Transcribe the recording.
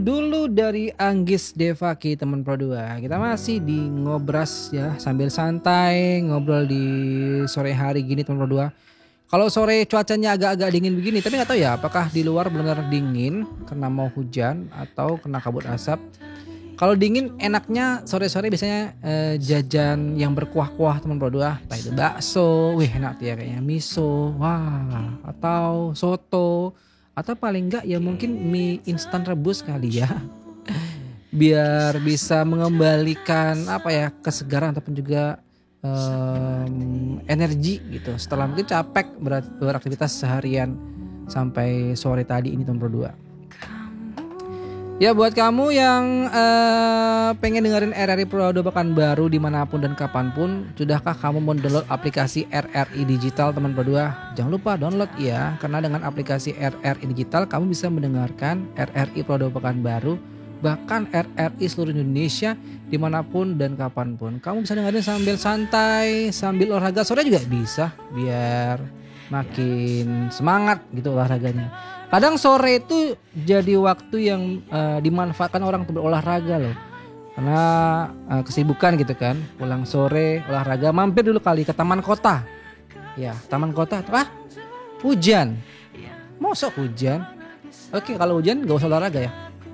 Dulu dari Anggis Devaki teman Pro 2. Kita masih di ngobras ya sambil santai ngobrol di sore hari gini teman Pro 2. Kalau sore cuacanya agak-agak dingin begini, tapi nggak tahu ya apakah di luar benar-benar dingin karena mau hujan atau kena kabut asap. Kalau dingin enaknya sore-sore biasanya jajan yang berkuah-kuah teman Pro 2. Entah itu bakso, wih enak tuh ya kayaknya miso, wah atau soto atau paling enggak ya mungkin mie instan rebus kali ya. Biar bisa mengembalikan apa ya kesegaran ataupun juga energi gitu setelah mungkin capek beraktivitas seharian sampai sore tadi ini teman Pro 2. Ya buat kamu yang pengen dengerin RRI Pro 2 Pekanbaru dimanapun dan kapanpun, sudahkah kamu mendownload aplikasi RRI Digital teman Pro 2? Jangan lupa download ya, karena dengan aplikasi RRI Digital kamu bisa mendengarkan RRI Pro 2 Pekanbaru, bahkan RRI seluruh Indonesia dimanapun dan kapanpun. Kamu bisa dengerin sambil santai, sambil olahraga sore juga bisa, biar makin semangat gitu olahraganya. Kadang sore itu jadi waktu yang dimanfaatkan orang untuk berolahraga loh. Karena kesibukan gitu kan. Pulang sore olahraga, mampir dulu kali ke taman kota. Ya, taman kota. Hujan. Mosok hujan. Oke, kalau hujan gak usah olahraga ya.